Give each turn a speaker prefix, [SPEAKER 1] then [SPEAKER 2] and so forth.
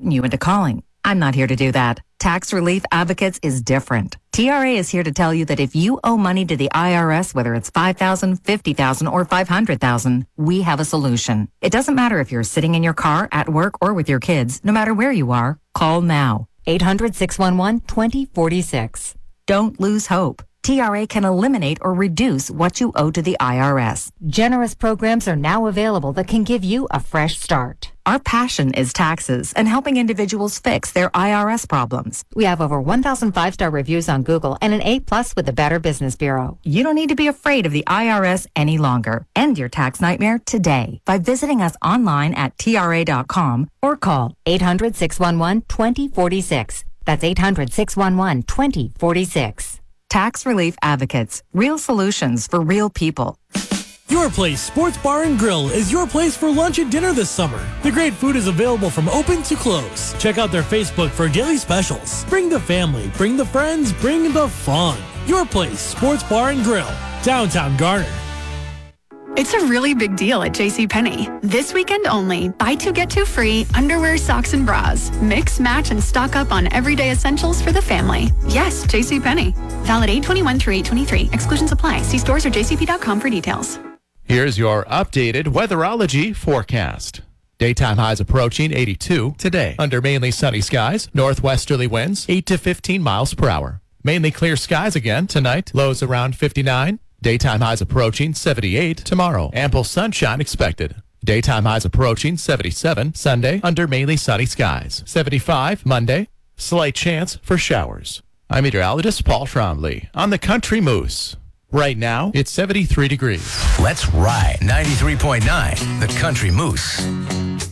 [SPEAKER 1] frighten you into calling. I'm not here to do that. Tax Relief Advocates is different. TRA is here to tell you that if you owe money to the IRS, whether it's $5,000, $50,000, or $500,000, we have a solution. It doesn't matter if you're sitting in your car, at work, or with your kids. No matter where you are, call now. 800-611-2046. Don't lose hope. TRA can eliminate or reduce what you owe to the IRS. Generous programs are now available that can give you a fresh start. Our passion is taxes and helping individuals fix their IRS problems. We have over 1,000 five-star reviews on Google and an A+ with the Better Business Bureau. You don't need to be afraid of the IRS any longer. End your tax nightmare today by visiting us online at TRA.com or call 800-611-2046. That's 800-611-2046. Tax Relief Advocates. Real solutions for real people.
[SPEAKER 2] Your Place Sports Bar and Grill is your place for lunch and dinner this summer. The great food is available from open to close. Check out their Facebook for daily specials. Bring the family, bring the friends, bring the fun. Your Place Sports Bar and Grill, downtown Garner.
[SPEAKER 3] It's a really big deal at JCPenney. This weekend only, buy two, get two free, underwear, socks, and bras. Mix, match, and stock up on everyday essentials for the family. Yes, JCPenney. Valid 8/21 through 8/23. Exclusions apply. See stores or jcp.com for details.
[SPEAKER 4] Here's your updated weatherology forecast. Daytime highs approaching 82 today. Under mainly sunny skies, northwesterly winds 8 to 15 miles per hour. Mainly clear skies again tonight. Lows around 59. Daytime highs approaching 78 tomorrow. Ample sunshine expected. Daytime highs approaching 77 Sunday under mainly sunny skies. 75 Monday. Slight chance for showers. I'm meteorologist Paul Trombley on the Country Moose. Right now, it's 73 degrees.
[SPEAKER 5] Let's ride 93.9, the Country Moose.